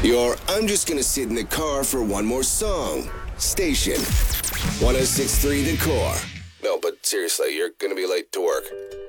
Your I'm just gonna sit in the car for one more song station. 106.3 The Core. No, but seriously, you're gonna be late to work.